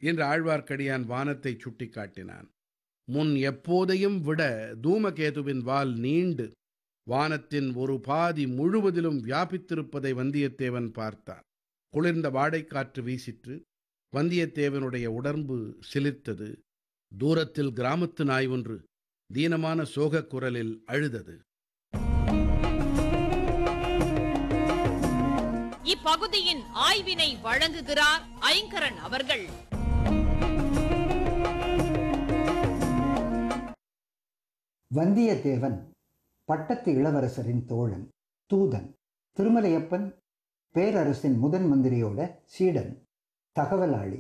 என்று ஆழ்வார்க்கடியான் வானத்தை சுட்டிக்காட்டினான். முன் எப்போதையும் விட தூமகேதுவின் வால் நீண்டு வானத்தின் ஒரு பாதி முழுவதிலும் வியாபித்திருப்பதை வந்தியத்தேவன் பார்த்தான். குளிர்ந்த வாடைக்காற்று வீசிற்று. வந்தியத்தேவனுடைய உடம்பு சிலிர்த்தது. தூரத்தில் கிராமத்து நாய் ஒன்று தீனமான சோகக் குரலில் அழுதது. இப்பகுதியின் ஆய்வினை வழங்குகிறார் ஐங்கரன் அவர்கள். வந்தியத்தேவன் பட்டத்து இளவரசரின் தோழன், தூதன், திருமலையப்பன் பேரரசின் முதன் மந்திரியோட சீடன், தகவலாளி.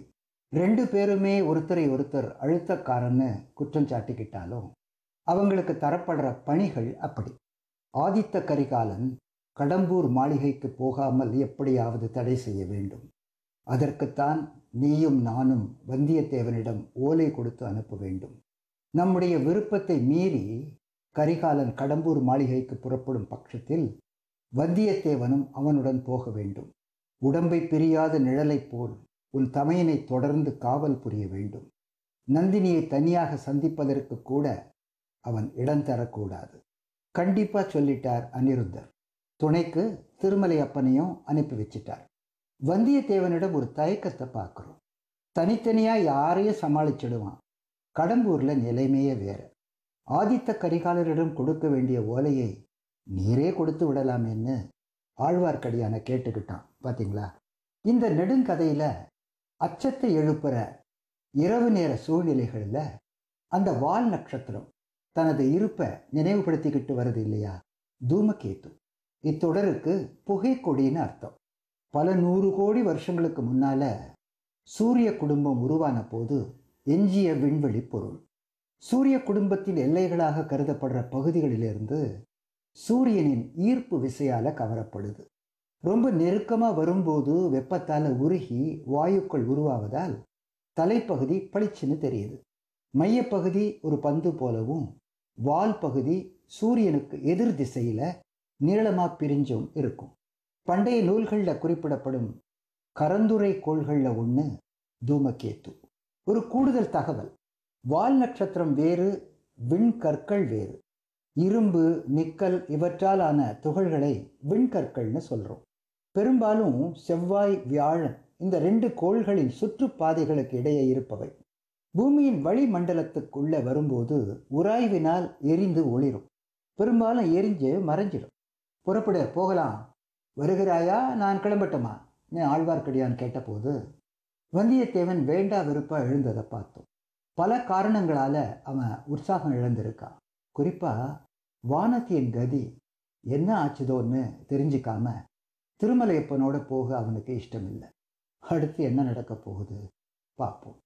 2 பேருமே ஒருத்தரை ஒருத்தர் அழுத்தக்காரன்னு குற்றம் சாட்டிக்கிட்டாலும் அவங்களுக்கு தரப்படுற பணிகள் அப்படி. ஆதித்த கரிகாலன் கடம்பூர் மாளிகைக்கு போகாமல் எப்படியாவது தடை செய்ய வேண்டும். அதற்குத்தான் நீயும் நானும் வந்தியத்தேவனிடம் ஓலை கொடுத்து அனுப்ப வேண்டும். நம்முடைய விருப்பத்தை மீறி கரிகாலன் கடம்பூர் மாளிகைக்கு புறப்படும் பட்சத்தில் வந்தியத்தேவனும் அவனுடன் போக வேண்டும். உடம்பை பிரியாத நிழலைப் போல் உன் தமையனை தொடர்ந்து காவல் புரிய வேண்டும். நந்தினியை தனியாக சந்திப்பதற்கு கூட அவன் இடம் தரக்கூடாது. கண்டிப்பா சொல்லிட்டார் அனிருத்தர். துணைக்கு திருமலையப்பனையும் அனுப்பி வச்சிட்டார். வந்தியத்தேவனிடம் ஒரு தயக்கத்தை பார்க்குறோம். தனித்தனியா யாரையும் சமாளிச்சிடுவான். கடம்பூர்ல நிலைமையே வேற. ஆதித்த கரிகாலரிடம் கொடுக்க வேண்டிய ஓலையை நீரே கொடுத்து விடலாமேன்னு ஆழ்வார்க்கடியான கேட்டுக்கிட்டான். பார்த்தீங்களா? இந்த நெடுங்கதையில அச்சத்தை எழுப்புற இரவு நேர சூழ்நிலைகளில் அந்த வால் நட்சத்திரம் தனது இருப்பை நினைவுபடுத்திக்கிட்டு வருது இல்லையா? தூமகேது. இத்தொடருக்கு புகைக்கொடின்னு அர்த்தம். பல 100 கோடி வருஷங்களுக்கு முன்னால சூரிய குடும்பம் உருவான போது எஞ்சிய விண்வெளி பொருள் சூரிய குடும்பத்தின் எல்லைகளாக கருதப்படுற பகுதிகளிலிருந்து சூரியனின் ஈர்ப்பு விசையால கவரப்படுது. ரொம்ப நெருக்கமாக வரும்போது வெப்பத்தால் உருகி வாயுக்கள் உருவாவதால் தலைப்பகுதி பளிச்சுன்னு தெரியுது. மையப்பகுதி ஒரு பந்து போலவும் வால் பகுதி சூரியனுக்கு எதிர் திசையில நீளமா பிரிஞ்சும் இருக்கும். பண்டைய நூல்களில் குறிப்பிடப்படும் கரந்துரை கோள்களில் ஒன்று தூமகேது. ஒரு கூடுதல் தகவல், வால் நட்சத்திரம் வேறு, விண்கற்கள் வேறு. இரும்பு, நிக்கல் இவற்றால் ஆன துகள்களை விண்கற்கள்னு சொல்றோம். பெரும்பாலும் செவ்வாய், வியாழன் இந்த 2 கோள்களின் சுற்றுப்பாதைகளுக்கு இடையே இருப்பவை. பூமியின் வளிமண்டலத்துக்குள்ள வரும்போது உராய்வினால் எரிந்து ஒளிரும். பெரும்பாலும் எரிஞ்சு மறைஞ்சிடும். புறப்பட போகலாம், வருகிறாயா, நான் கிளம்பட்டுமா ஆழ்வார்க்கடியான் கேட்டபோது வந்தியத்தேவன் வேண்டா விருப்பா எழுந்ததை பார்த்தோம். பல காரணங்களால அவன் உற்சாகம் இழந்திருக்கான். குறிப்பா வானத்தின் கதி என்ன ஆச்சுதோன்னு தெரிஞ்சிக்காம திருமலையப்பனோட போக அவனுக்கு இஷ்டம் இல்லை. அடுத்து என்ன நடக்க போகுது பார்ப்போம்.